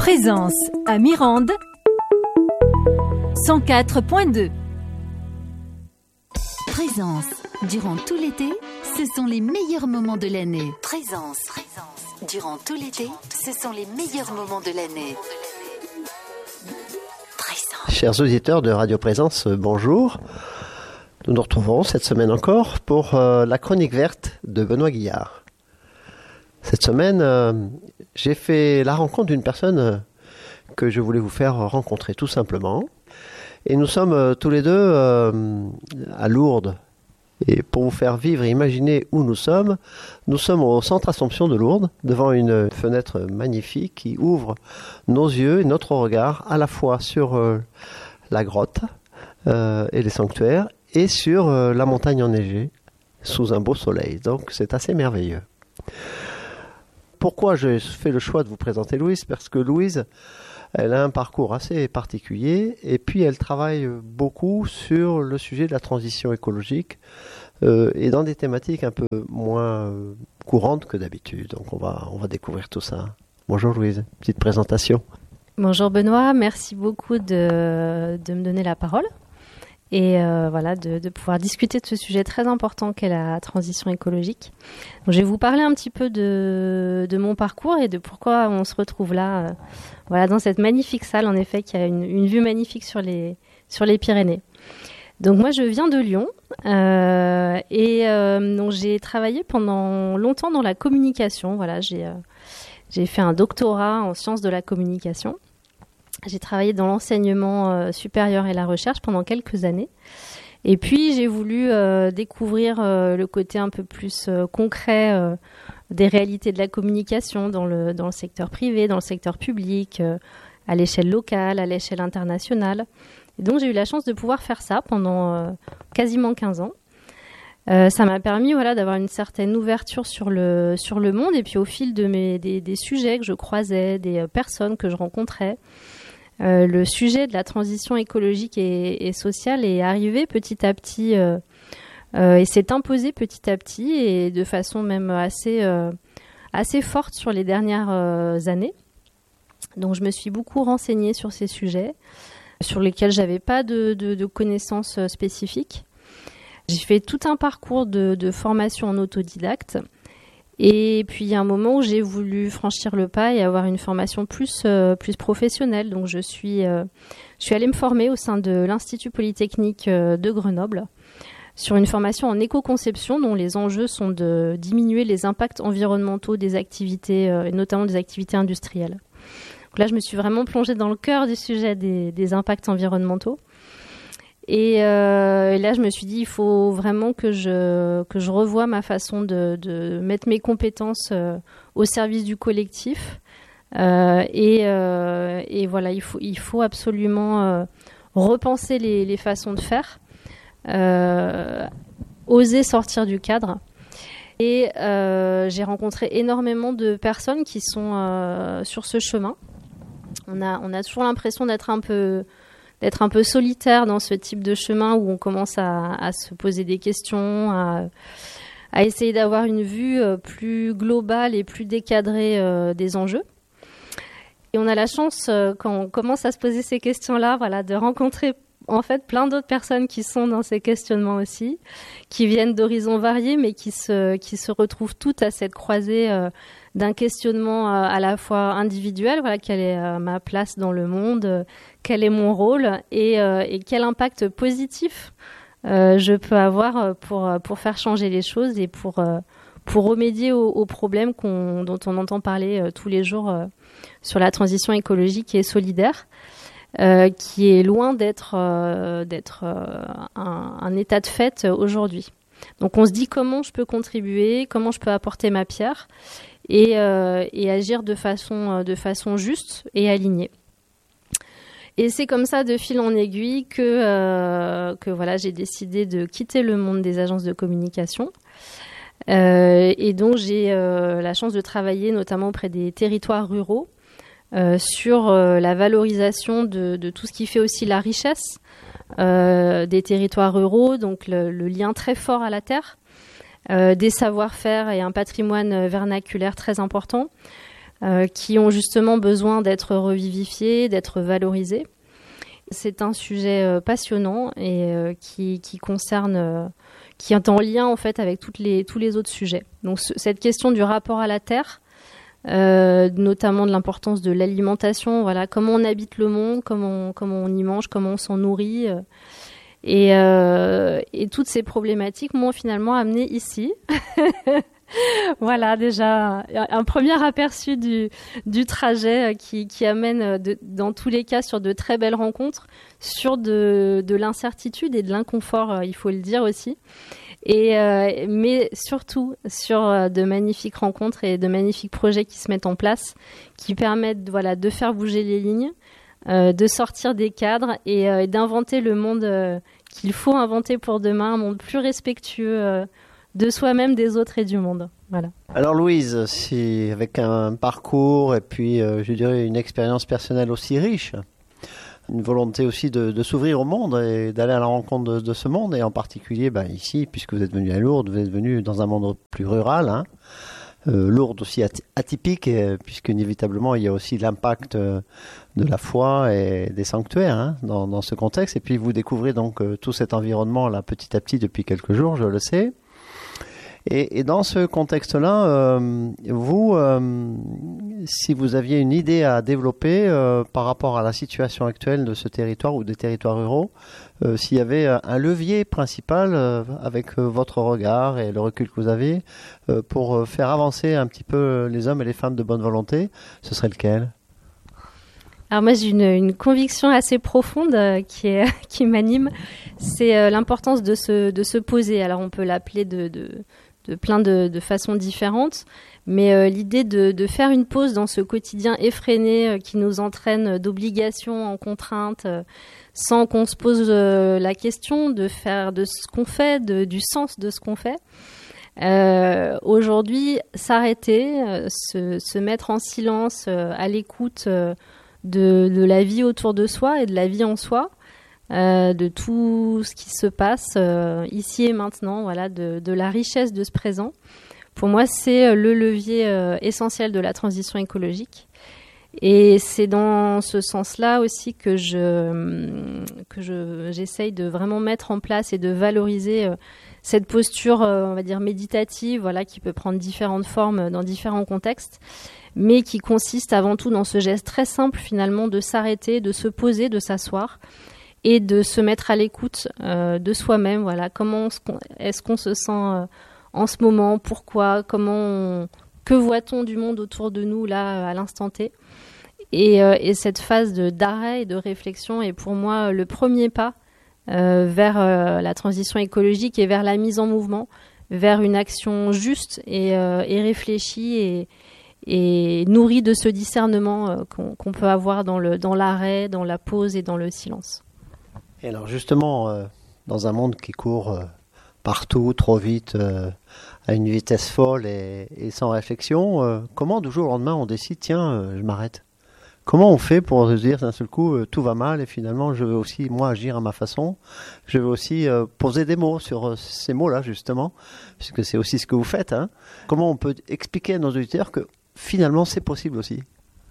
Présence à Mirande 104.2. Présence. Durant tout l'été, ce sont les meilleurs moments de l'année. Présence. Durant tout l'été, ce sont les meilleurs moments de l'année. Présence. Chers auditeurs de Radio Présence, bonjour. Nous nous retrouvons cette semaine encore pour la chronique verte de Benoît Guillard. Cette semaine, j'ai fait la rencontre d'une personne que je voulais vous faire rencontrer tout simplement. Et nous sommes tous les deux à Lourdes. Et pour vous faire vivre et imaginer où nous sommes au centre Assomption de Lourdes, devant une fenêtre magnifique qui ouvre nos yeux et notre regard à la fois sur la grotte et les sanctuaires et sur la montagne enneigée sous un beau soleil. Donc c'est assez merveilleux. Pourquoi j'ai fait le choix de vous présenter Louise ? Parce que Louise, elle a un parcours assez particulier et puis elle travaille beaucoup sur le sujet de la transition écologique et dans des thématiques un peu moins courantes que d'habitude. Donc on va découvrir tout ça. Bonjour Louise, petite présentation. Bonjour Benoît, merci beaucoup de me donner la parole et de pouvoir discuter de ce sujet très important qu'est la transition écologique. Donc, je vais vous parler un petit peu de mon parcours et de pourquoi on se retrouve là, dans cette magnifique salle, en effet, qui a une vue magnifique sur les Pyrénées. Donc moi, je viens de Lyon donc j'ai travaillé pendant longtemps dans la communication. Voilà, j'ai fait un doctorat en sciences de la communication. J'ai travaillé dans l'enseignement supérieur et la recherche pendant quelques années. Et puis, j'ai voulu découvrir le côté un peu plus concret des réalités de la communication dans le secteur privé, dans le secteur public, à l'échelle locale, à l'échelle internationale. Et donc, j'ai eu la chance de pouvoir faire ça pendant quasiment 15 ans. Ça m'a permis d'avoir une certaine ouverture sur le monde. Et puis, au fil des sujets que je croisais, des personnes que je rencontrais, le sujet de la transition écologique et sociale est arrivé petit à petit et s'est imposé petit à petit et de façon même assez forte sur les dernières années. Donc je me suis beaucoup renseignée sur ces sujets sur lesquels j'avais pas de connaissances spécifiques. J'ai fait tout un parcours de formation en autodidacte. Et puis, il y a un moment où j'ai voulu franchir le pas et avoir une formation plus professionnelle. Donc, je suis allée me former au sein de l'Institut Polytechnique de Grenoble sur une formation en éco-conception dont les enjeux sont de diminuer les impacts environnementaux des activités, et notamment des activités industrielles. Donc là, je me suis vraiment plongée dans le cœur du sujet des impacts environnementaux. Et là, je me suis dit, il faut vraiment que je revoie ma façon de mettre mes compétences au service du collectif. Il faut absolument repenser les façons de faire, oser sortir du cadre. Et j'ai rencontré énormément de personnes qui sont sur ce chemin. On a toujours l'impression d'être un peu solitaire dans ce type de chemin où on commence à se poser des questions, à essayer d'avoir une vue plus globale et plus décadrée des enjeux. Et on a la chance, quand on commence à se poser ces questions-là, de rencontrer en fait plein d'autres personnes qui sont dans ces questionnements aussi, qui viennent d'horizons variés, mais qui se retrouvent toutes à cette croisée d'un questionnement à la fois individuel, quelle est ma place dans le monde, quel est mon rôle et quel impact positif je peux avoir pour faire changer les choses et pour remédier aux problèmes dont on entend parler tous les jours sur la transition écologique et solidaire, qui est loin d'être un état de fait aujourd'hui. Donc on se dit comment je peux contribuer, comment je peux apporter ma pierre et agir de façon juste et alignée. Et c'est comme ça, de fil en aiguille, que j'ai décidé de quitter le monde des agences de communication. Et donc j'ai la chance de travailler notamment auprès des territoires ruraux sur la valorisation de tout ce qui fait aussi la richesse des territoires ruraux, donc le lien très fort à la terre, des savoir-faire et un patrimoine vernaculaire très important, qui ont justement besoin d'être revivifiés, d'être valorisés. C'est un sujet passionnant et qui concerne, qui est en lien en fait avec tous les autres sujets. Donc cette question du rapport à la terre, notamment de l'importance de l'alimentation, voilà, comment on habite le monde, comment on y mange, comment on s'en nourrit, et toutes ces problématiques m'ont finalement amené ici. Voilà déjà un premier aperçu du trajet qui amène dans tous les cas sur de très belles rencontres, sur de l'incertitude et de l'inconfort, il faut le dire aussi, mais surtout sur de magnifiques rencontres et de magnifiques projets qui se mettent en place, qui permettent de faire bouger les lignes, de sortir des cadres et d'inventer le monde qu'il faut inventer pour demain, un monde plus respectueux de soi-même, des autres et du monde. Voilà. Alors Louise, si avec un parcours et puis je dirais une expérience personnelle aussi riche, une volonté aussi de s'ouvrir au monde et d'aller à la rencontre de ce monde, et en particulier ici, puisque vous êtes venu à Lourdes, vous êtes venu dans un monde plus rural, hein, Lourdes aussi atypique, puisque inévitablement il y a aussi l'impact de la foi et des sanctuaires, hein, dans ce contexte, et puis vous découvrez donc tout cet environnement là petit à petit depuis quelques jours, je le sais. Et dans ce contexte-là, vous, si vous aviez une idée à développer par rapport à la situation actuelle de ce territoire ou des territoires ruraux, s'il y avait un levier principal avec votre regard et le recul que vous avez pour faire avancer un petit peu les hommes et les femmes de bonne volonté, ce serait lequel ? Alors moi j'ai une conviction assez profonde qui m'anime, c'est l'importance de se poser. Alors on peut l'appeler de plein de façons différentes, mais l'idée de faire une pause dans ce quotidien effréné qui nous entraîne d'obligations en contraintes, sans qu'on se pose la question de ce qu'on fait, du sens de ce qu'on fait. Aujourd'hui, s'arrêter, se mettre en silence, à l'écoute de la vie autour de soi et de la vie en soi, de tout ce qui se passe ici et maintenant, voilà, de la richesse de ce présent. Pour moi, c'est le levier essentiel de la transition écologique. Et c'est dans ce sens-là aussi que j'essaye de vraiment mettre en place et de valoriser cette posture, on va dire méditative, voilà, qui peut prendre différentes formes dans différents contextes, mais qui consiste avant tout dans ce geste très simple finalement de s'arrêter, de se poser, de s'asseoir et de se mettre à l'écoute de soi-même. Voilà, comment est-ce qu'on se sent en ce moment, pourquoi, que voit-on du monde autour de nous là à l'instant T, et cette phase d'arrêt et de réflexion est pour moi le premier pas vers la transition écologique et vers la mise en mouvement, vers une action juste et réfléchie et nourrie de ce discernement qu'on peut avoir dans l'arrêt, dans la pause et dans le silence. Et alors justement, dans un monde qui court partout, trop vite, à une vitesse folle et sans réflexion, comment du jour au lendemain on décide, tiens, je m'arrête ? Comment on fait pour se dire d'un seul coup, tout va mal et finalement je veux aussi, moi, agir à ma façon. Je veux aussi poser des mots sur ces mots-là, justement, puisque c'est aussi ce que vous faites, hein. Comment on peut expliquer à nos auditeurs que finalement c'est possible aussi ?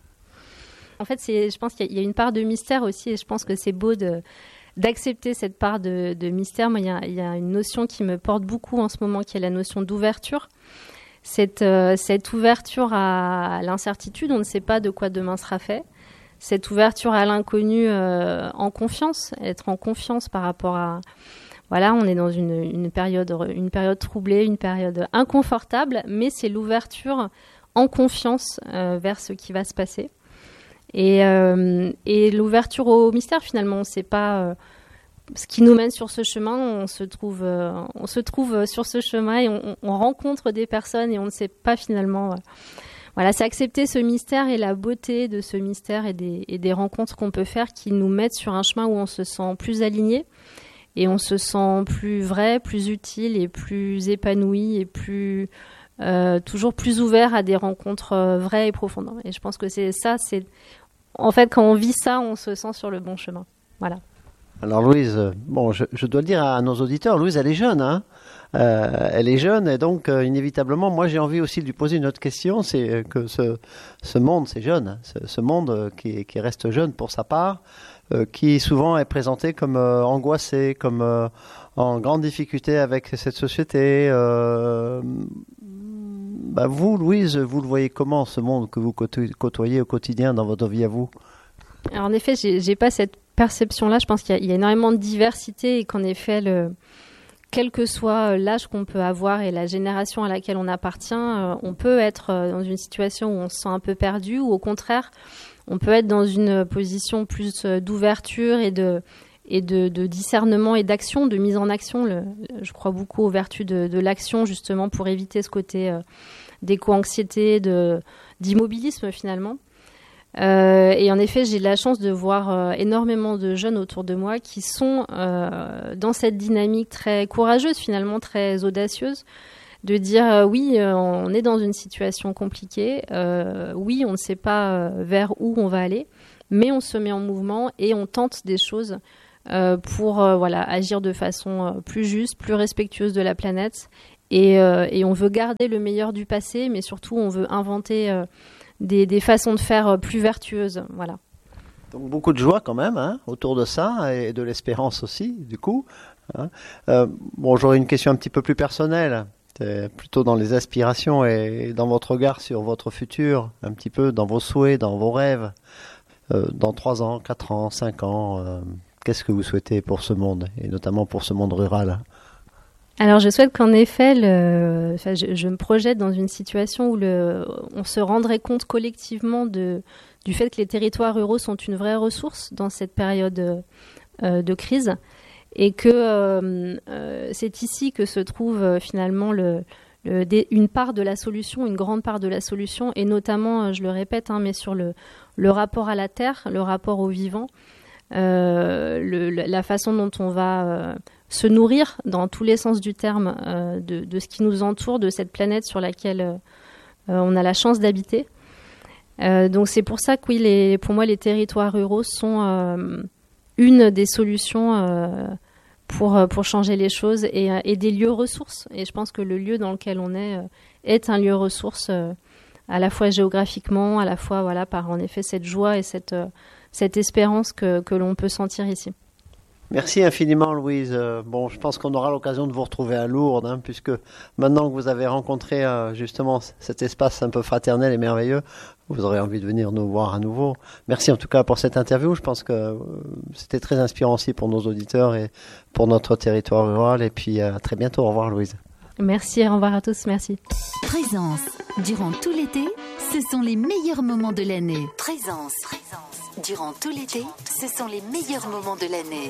En fait, je pense qu'il y a une part de mystère aussi, et je pense que c'est beau d'accepter cette part de mystère. Moi, il y a une notion qui me porte beaucoup en ce moment, qui est la notion d'ouverture. Cette ouverture à l'incertitude, on ne sait pas de quoi demain sera fait. Cette ouverture à l'inconnu en confiance, être en confiance par rapport à... Voilà, on est dans une période troublée, une période inconfortable, mais c'est l'ouverture en confiance vers ce qui va se passer. Et l'ouverture au mystère, finalement, on ne sait pas... ce qui nous mène sur ce chemin, on se trouve sur ce chemin et on rencontre des personnes et on ne sait pas finalement. Voilà, c'est accepter ce mystère et la beauté de ce mystère et des rencontres qu'on peut faire qui nous mettent sur un chemin où on se sent plus aligné et on se sent plus vrai, plus utile et plus épanoui et plus toujours plus ouvert à des rencontres vraies et profondes. Et je pense que c'est en fait quand on vit ça, on se sent sur le bon chemin. Voilà. Alors Louise, bon, je dois le dire à nos auditeurs, Louise elle est jeune, hein. elle est jeune et donc inévitablement, moi j'ai envie aussi de lui poser une autre question, c'est que ce monde, c'est jeune, ce monde qui reste jeune pour sa part, qui souvent est présenté comme angoissé, comme en grande difficulté avec cette société. Vous, Louise, vous le voyez comment, ce monde que vous côtoyez au quotidien dans votre vie à vous? Alors en effet, j'ai pas cette perception-là. Je pense qu'il y a énormément de diversité et qu'en effet, quel que soit l'âge qu'on peut avoir et la génération à laquelle on appartient, on peut être dans une situation où on se sent un peu perdu ou au contraire, on peut être dans une position plus d'ouverture et de discernement et d'action, de mise en action. Je crois beaucoup aux vertus de l'action justement pour éviter ce côté d'éco-anxiété, d'immobilisme finalement. Et en effet, j'ai la chance de voir énormément de jeunes autour de moi qui sont dans cette dynamique très courageuse, finalement très audacieuse, de dire oui, on est dans une situation compliquée, oui, on ne sait pas vers où on va aller, mais on se met en mouvement et on tente des choses pour agir de façon plus juste, plus respectueuse de la planète. Et on veut garder le meilleur du passé, mais surtout on veut inventer des façons de faire plus vertueuses. Voilà. Donc beaucoup de joie quand même autour de ça et de l'espérance aussi, du coup. J'aurais une question un petit peu plus personnelle, plutôt dans les aspirations et dans votre regard sur votre futur, un petit peu dans vos souhaits, dans vos rêves. Dans 3 ans, 4 ans, 5 ans, qu'est-ce que vous souhaitez pour ce monde et notamment pour ce monde rural? Alors je souhaite qu'en effet, je me projette dans une situation où on se rendrait compte collectivement du fait que les territoires ruraux sont une vraie ressource dans cette période de crise et que c'est ici que se trouve finalement une part de la solution, une grande part de la solution, et notamment, je le répète, mais sur le rapport à la terre, le rapport au vivant, la façon dont on va se nourrir dans tous les sens du terme de ce qui nous entoure, de cette planète sur laquelle on a la chance d'habiter. Donc c'est pour ça que oui, pour moi les territoires ruraux sont une des solutions pour changer les choses et des lieux ressources. Et je pense que le lieu dans lequel on est un lieu ressource à la fois géographiquement, à la fois par en effet cette joie et cette espérance que l'on peut sentir ici. Merci infiniment, Louise. Je pense qu'on aura l'occasion de vous retrouver à Lourdes, puisque maintenant que vous avez rencontré justement cet espace un peu fraternel et merveilleux, vous aurez envie de venir nous voir à nouveau. Merci en tout cas pour cette interview. Je pense que c'était très inspirant aussi pour nos auditeurs et pour notre territoire rural. Et puis à très bientôt. Au revoir, Louise. Merci, au revoir à tous. Merci. Présence. Durant tout l'été, ce sont les meilleurs moments de l'année. Présence. Durant tout l'été, ce sont les meilleurs moments de l'année.